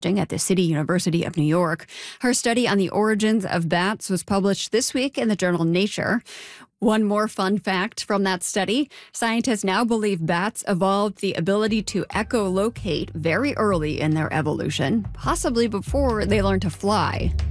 at the City University of New York. Her study on the origins of bats was published this week in the journal Nature. One more fun fact from that study, scientists now believe bats evolved the ability to echolocate very early in their evolution, possibly before they learned to fly.